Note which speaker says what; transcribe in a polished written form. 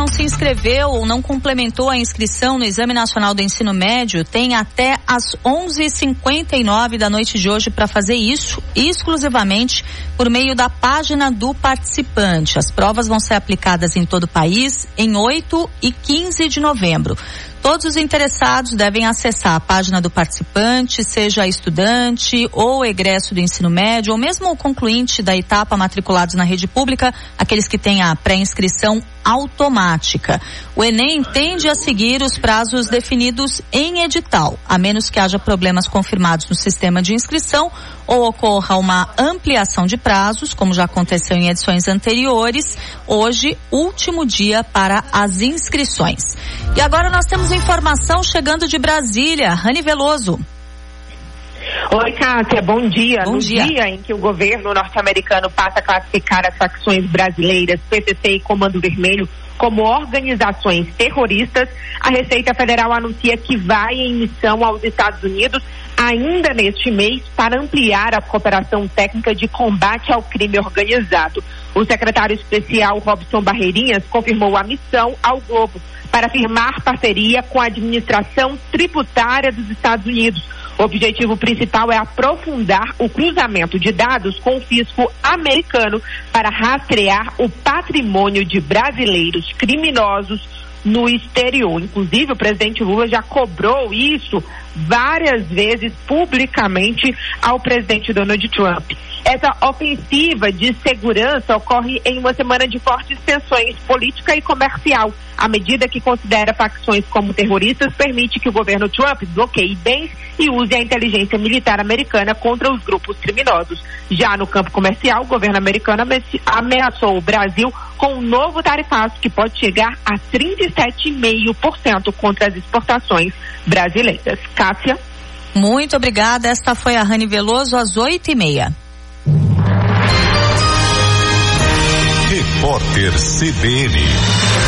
Speaker 1: se inscreveu ou não complementou a inscrição no Exame Nacional do Ensino Médio tem até às 11h59 da noite de hoje para fazer isso, exclusivamente por meio da página do participante. As provas vão ser aplicadas em todo o país em 8 e 15 de novembro. Todos os interessados devem acessar a página do participante, seja estudante ou egresso do ensino médio, ou mesmo o concluinte da etapa matriculados na rede pública, aqueles que têm a pré-inscrição automática. O Enem tende a seguir os prazos definidos em edital, a menos que haja problemas confirmados no sistema de inscrição ou ocorra uma ampliação de prazos, como já aconteceu em edições anteriores. Hoje, último dia para as inscrições. E agora nós temos informação chegando de Brasília. Rani Veloso.
Speaker 2: Oi, Cássia, bom dia.
Speaker 1: Bom dia.
Speaker 2: No dia em que o governo norte-americano passa a classificar as facções brasileiras, PCC e Comando Vermelho, como organizações terroristas, a Receita Federal anuncia que vai em missão aos Estados Unidos ainda neste mês para ampliar a cooperação técnica de combate ao crime organizado. O secretário especial Robson Barreirinhas confirmou a missão ao Globo para firmar parceria com a administração tributária dos Estados Unidos. O objetivo principal é aprofundar o cruzamento de dados com o fisco americano para rastrear o patrimônio de brasileiros criminosos no exterior. Inclusive, o presidente Lula já cobrou isso várias vezes publicamente ao presidente Donald Trump. Essa ofensiva de segurança ocorre em uma semana de fortes tensões política e comercial. A medida que considera facções como terroristas permite que o governo Trump bloqueie bens e use a inteligência militar americana contra os grupos criminosos. Já no campo comercial, o governo americano ameaçou o Brasil com um novo tarifaço que pode chegar a 37,5% contra as exportações brasileiras. Cássia.
Speaker 1: Muito obrigada. Esta foi a Rani Veloso às 8h30.
Speaker 3: Repórter CBN.